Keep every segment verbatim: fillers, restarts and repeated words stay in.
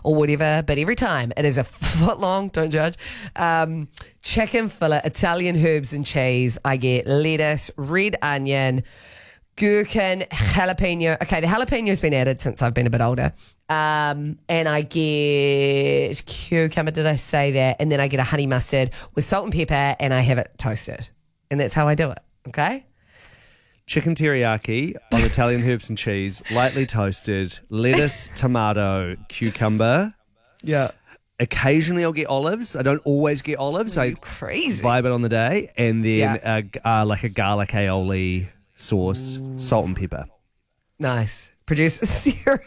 or whatever, but every time it is a foot long, don't judge, um, chicken fillet, Italian herbs and cheese. I get lettuce, red onion, gherkin, jalapeno. Okay, the jalapeno's been added since I've been a bit older. Um, and I get cucumber, did I say that? And then I get a honey mustard with salt and pepper, and I have it toasted. And that's how I do it, okay? Chicken teriyaki on Italian herbs and cheese, lightly toasted, lettuce, tomato, cucumber. Yeah. Occasionally I'll get olives. I don't always get olives. I crazy. vibe it on the day. And then Yeah. uh, g- uh, like a garlic aioli sauce, salt and pepper. Nice. Producer Sarah.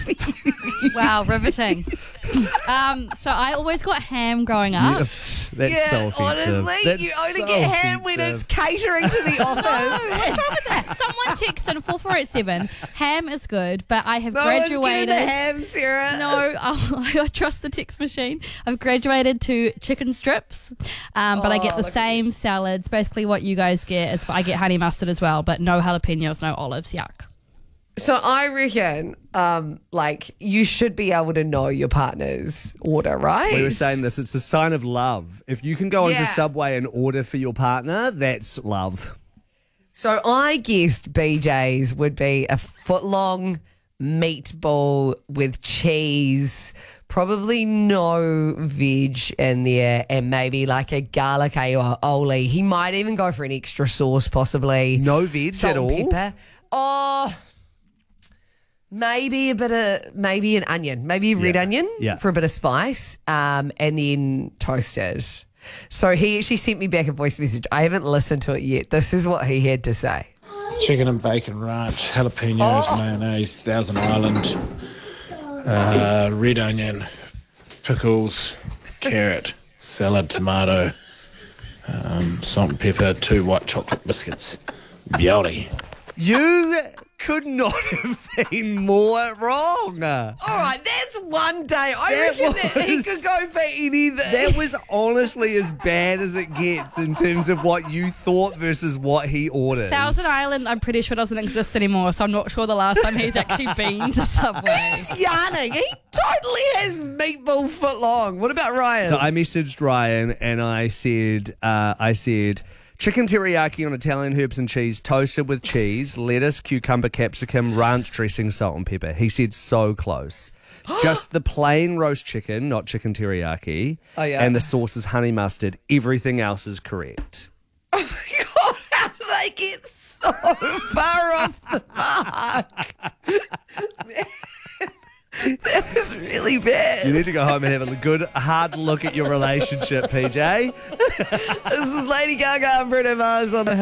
Wow, riveting. um, so I always got ham growing up. That's Yeah, so offensive. honestly, That's you only so get ham when it's offensive. catering to the office. What's wrong with that? Someone text in four four eight seven. Ham is good, but I have No one's getting graduated. the ham, Sarah. No, I, I trust the text machine. I've graduated to chicken strips, um, but I get Oh, the look at same salads. Basically, what you guys get is I get honey mustard as well, but no jalapenos, no olives. Yuck. So I reckon, um, like, you should be able to know your partner's order, right? We were saying this, it's a sign of love. If you can go Yeah. into Subway and order for your partner, that's love. So I guessed B J's would be a foot-long meatball with cheese, probably no veg in there, and maybe like a garlic aioli. He might even go for an extra sauce, possibly. No veg Salt at and all? pepper. Oh, maybe a bit of, maybe an onion, maybe a red Yeah. onion Yeah. for a bit of spice, um, and then toasted. So he actually sent me back a voice message. I haven't listened to it yet. This is what he had to say. Chicken and bacon ranch, jalapenos, Oh. mayonnaise, Thousand Island, uh, red onion, pickles, carrot, salad, tomato, um, salt and pepper, two white chocolate biscuits. Beauty. You could not have been more wrong. All right, that's one day. I That reckon that he was- could go for anything. That was honestly as bad as it gets in terms of what you thought versus what he orders. Thousand Island, I'm pretty sure doesn't exist anymore, so I'm not sure the last time he's actually been to Subway. He's yarning. He totally has meatball foot long. What about Ryan? So I messaged Ryan and I said, uh, I said, chicken teriyaki on Italian herbs and cheese, toasted with cheese, lettuce, cucumber, capsicum, ranch dressing, salt and pepper. He said so close. Just the plain roast chicken, not chicken teriyaki. Oh, yeah. And the sauce is honey mustard. Everything else is correct. Oh my God, how did they get so far off the mark? Man, that was really bad. You need to go home and have a good, hard look at your relationship, P J. This is Lady Gaga and Bruno Mars on the